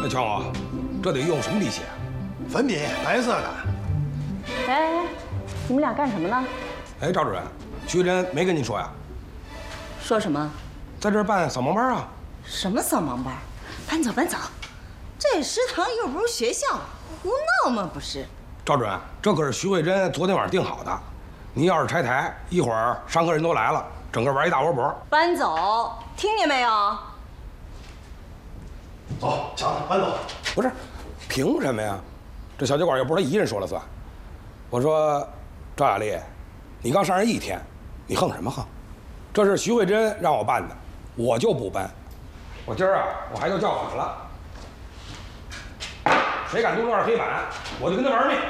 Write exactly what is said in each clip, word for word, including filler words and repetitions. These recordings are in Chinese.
哎，强啊，这得用什么笔写？ 粉笔，白色的。 哎，你们俩干什么呢？ 哎，赵主任，徐慧珍没跟您说呀？ 说什么？ 在这儿办扫盲班啊？ 什么扫盲班？搬走搬走！这食堂又不是学校，胡闹吗？不是。 赵主任，这可是徐慧珍昨天晚上定好的。您要是拆台，一会儿上课人都来了，整个玩一大窝脖。 搬走，听见没有？ 走，强子，搬走。 不是，凭什么呀？这小酒馆又不是他一人说了算。我说，赵雅丽，你刚上任一天，你横什么横？这是徐慧珍让我办的，我就不搬。我今儿啊，我还就叫反了。谁敢动这块黑板，我就跟他玩命。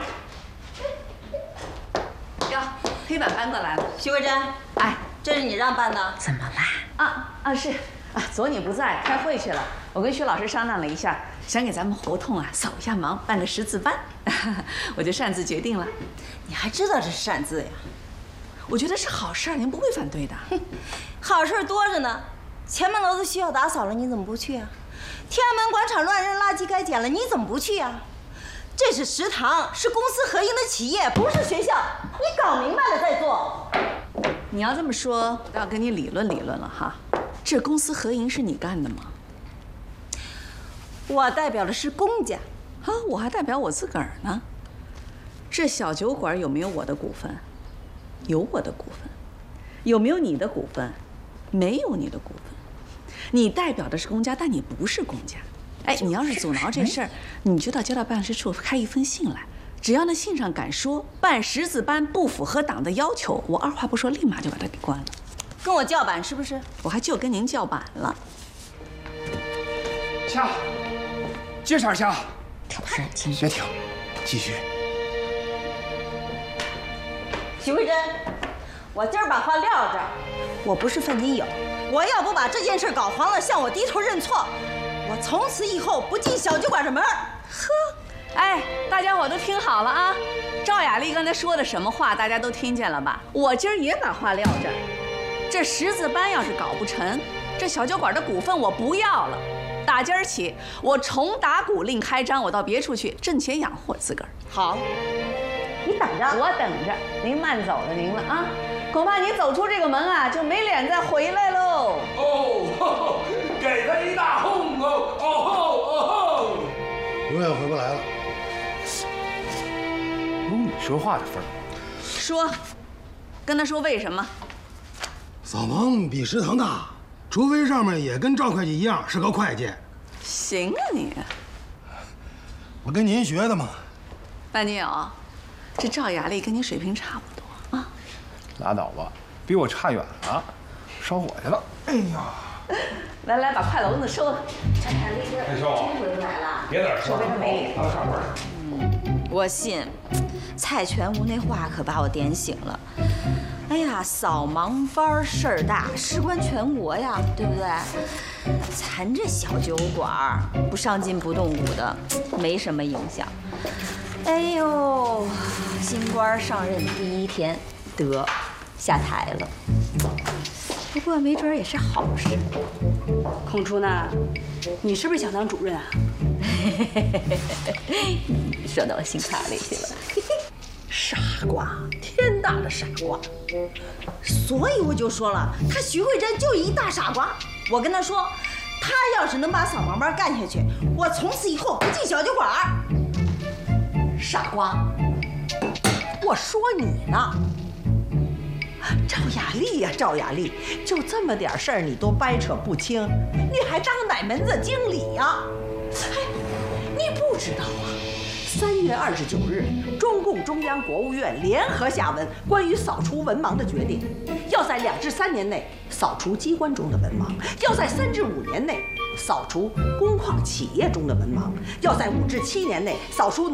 哟，黑板搬过来了。 徐慧珍，哎，这是你让办的？ 怎么啦？啊啊是啊，昨你不在，开会去了。我跟徐老师商量了一下，想给咱们胡同啊扫一下盲，办个识字班，我就擅自决定了。 你还知道这是擅自呀？ 我觉得是好事儿，您不会反对的。 好事多着呢，前门楼子需要打扫了，你怎么不去啊？天安门广场乱扔垃圾该捡了，你怎么不去啊？这是食堂，是公私合营的企业，不是学校。你搞明白了再做。 你要这么说，我要跟你理论理论了哈。这公私合营是你干的吗？ 我代表的是公家， 啊，我还代表我自个儿呢。这小酒馆有没有我的股份？有我的股份。有没有你的股份？没有你的股份。你代表的是公家，但你不是公家。哎，你要是阻挠这事儿，你就到街道办事处开一封信来。只要那信上敢说办识字班不符合党的要求，我二话不说，立马就把他给关了。 跟我叫板是不是？ 我还就跟您叫板了。 掐，接茬掐。 不是， 别停，继续。 徐慧珍，我今儿把话撂这儿，我不是犯金友，我要不把这件事搞黄了，向我低头认错，我从此以后不进小酒馆的门。 呵，哎，大家伙都听好了啊！赵雅丽刚才说的什么话，大家都听见了吧？我今儿也把话撂这儿，这识字班要是搞不成，这小酒馆的股份我不要了。打今儿起，我重打鼓另开张，我到别处去挣钱养活自个儿。 好，你等着， 我等着。您慢走了您了啊！恐怕你走出这个门啊，就没脸再回来喽。 哦，给他一大轰哦！哦吼哦吼！ 永远回不来了。 有你说话的份儿。 说，跟他说为什么？ 扫盲比食堂大，除非上面也跟赵会计一样是个会计。 行啊你！ 我跟您学的嘛。 半斤友，这赵雅丽跟你水平差不多啊。 拉倒吧，比我差远了，烧火去了。哎呀！ 来来，把快笼子收了。 赵雅丽这哎，小真回不来了， 别在这儿说， 他没脸。 他上班。 嗯，我信。蔡全无那话可把我点醒了。哎呀，扫盲班事儿大，事关全国呀，对不对？咱这小酒馆不上进不动武的，没什么影响。哎呦，新官上任第一天，得下台了。不过没准也是好事。 孔初呢？你是不是想当主任啊？ 说到我心坎里去了。 傻瓜，天大的傻瓜！ 所以我就说了，他徐慧珍就是一大傻瓜。我跟他说，他要是能把扫盲班干下去，我从此以后不进小酒馆。 傻瓜，我说你呢。赵雅丽呀，赵雅丽，就这么点事儿你都掰扯不清，你还当哪门子经理呀？哎，你不知道啊？三月二十九日，中共中央国务院联合下文关于扫除文盲的决定，要在两至三年内扫除机关中的文盲，要在三至五年内扫除工矿企业中的文盲，要在五至七年内扫除